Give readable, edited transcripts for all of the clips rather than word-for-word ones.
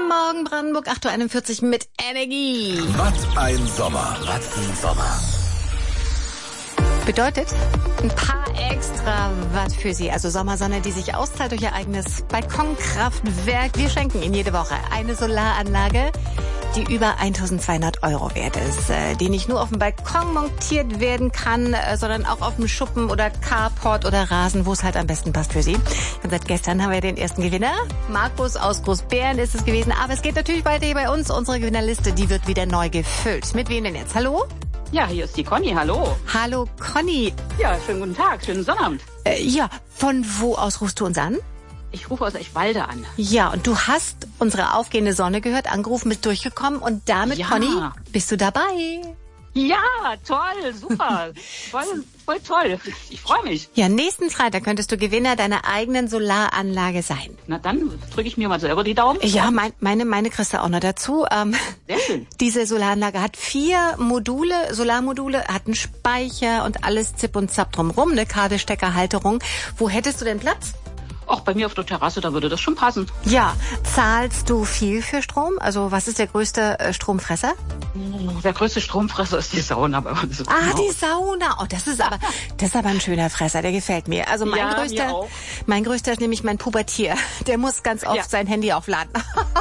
Morgen Brandenburg, 8:41 Uhr mit Energie. Was ein Sommer. Was ein Sommer. Bedeutet ein paar extra Watt für Sie. Also Sommersonne, die sich auszahlt durch Ihr eigenes Balkonkraftwerk. Wir schenken Ihnen jede Woche eine Solaranlage, die über 1.200 € wert ist, die nicht nur auf dem Balkon montiert werden kann, sondern auch auf dem Schuppen oder Carport oder Rasen, wo es halt am besten passt für Sie. Und seit gestern haben wir den ersten Gewinner. Markus aus Großbären ist es gewesen. Aber es geht natürlich weiter hier bei uns. Unsere Gewinnerliste, die wird wieder neu gefüllt. Mit wem denn jetzt? Hallo? Ja, hier ist die Conny, hallo. Hallo Conny. Ja, schönen guten Tag, schönen Sonnabend. Ja, von wo aus rufst du uns an? Ich rufe aus Eschwalde an. Ja, und du hast unsere aufgehende Sonne gehört, angerufen, bist durchgekommen und damit, Ja. Conny, bist du dabei. Ja, toll, super. voll toll. Ich freue mich. Ja, nächsten Freitag könntest du Gewinner deiner eigenen Solaranlage sein. Na dann drücke ich mir mal selber die Daumen. Ja, meine kriegst du auch noch dazu. Sehr schön. Diese Solaranlage hat 4 Module, Solarmodule, hat einen Speicher und alles Zip und Zap drumrum, eine Kabelsteckerhalterung. Wo hättest du denn Platz? Auch bei mir auf der Terrasse, da würde das schon passen. Ja, zahlst du viel für Strom? Also was ist der größte Stromfresser? Der größte Stromfresser ist die Sauna bei uns. Ah, die Sauna. Oh, das ist aber ein schöner Fresser, der gefällt mir. Also Ja, mir auch. mein größter ist nämlich mein Pubertier. Der muss ganz oft sein Handy aufladen.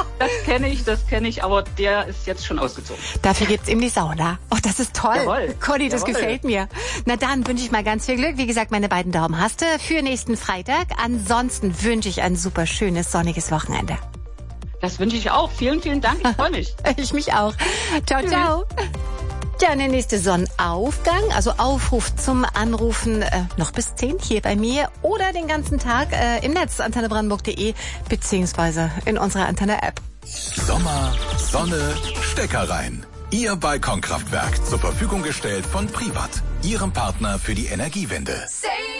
Das kenne ich, aber der ist jetzt schon ausgezogen. Dafür gibt's ihm die Sauna. Oh, das ist toll. Jawohl. Conny, das Jawohl. gefällt mir. Na dann wünsche ich mal ganz viel Glück. Wie gesagt, meine beiden Daumen hast du für nächsten Freitag. Ansonsten wünsche ich ein super schönes, sonniges Wochenende. Das wünsche ich auch. Vielen, vielen Dank. Ich freue mich. Ich mich auch. Ciao, ciao. Ja, der nächste Sonnenaufgang, also Aufruf zum Anrufen noch bis 10 hier bei mir oder den ganzen Tag im Netz antennebrandenburg.de beziehungsweise in unserer Antenne-App. Sommer, Sonne, Stecker rein. Ihr Balkonkraftwerk zur Verfügung gestellt von Privat, Ihrem Partner für die Energiewende.